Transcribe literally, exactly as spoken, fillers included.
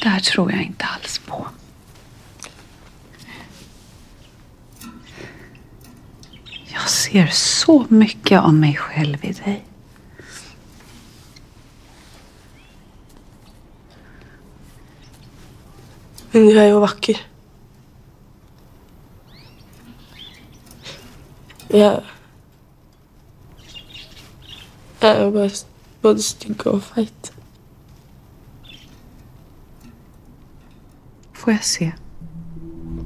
där tror jag inte alls på. Jag ser så mycket av mig själv i dig. Men jag är ju vacker. Jag... Jag är bara både stygg och fight. Får jag se?